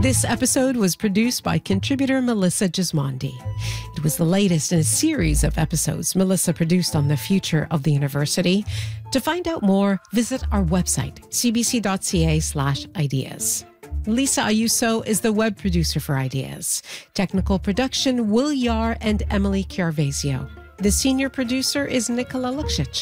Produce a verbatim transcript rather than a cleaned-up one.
This episode was produced by contributor Melissa Gismondi. It was the latest in a series of episodes Melissa produced on the future of the university. To find out more, visit our website, cbc.ca slash ideas. Lisa Ayuso is the web producer for Ideas. Technical production, Will Yar and Emily Chiarvesio. The senior producer is Nicola Luksic.